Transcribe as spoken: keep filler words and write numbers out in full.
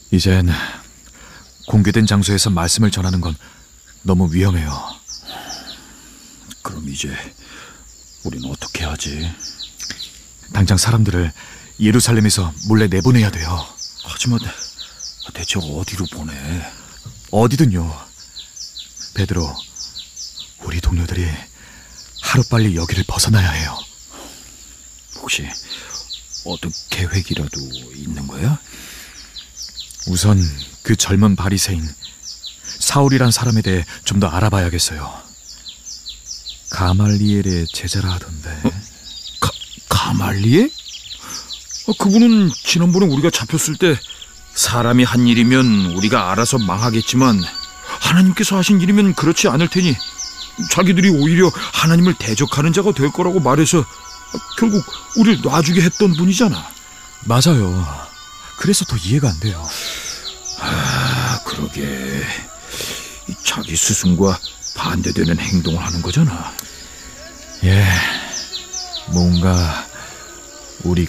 이젠 공개된 장소에서 말씀을 전하는 건 너무 위험해요. 그럼 이제 우린 어떻게 하지? 당장 사람들을 예루살렘에서 몰래 내보내야 돼요. 하지만 대체 어디로 보내? 어디든요. 베드로, 우리 동료들이 하루빨리 여기를 벗어나야 해요. 혹시 어떤 계획이라도 있는 거야? 우선 그 젊은 바리새인 사울이란 사람에 대해 좀 더 알아봐야겠어요. 가말리엘의 제자라 하던데. 어? 가, 가말리엘? 어, 그분은 지난번에 우리가 잡혔을 때 사람이 한 일이면 우리가 알아서 망하겠지만 하나님께서 하신 일이면 그렇지 않을 테니 자기들이 오히려 하나님을 대적하는 자가 될 거라고 말해서 결국 우리를 놔주게 했던 분이잖아. 맞아요. 그래서 더 이해가 안 돼요. 아, 그러게. 자기 스승과 반대되는 행동을 하는 거잖아. 예, 뭔가 우리가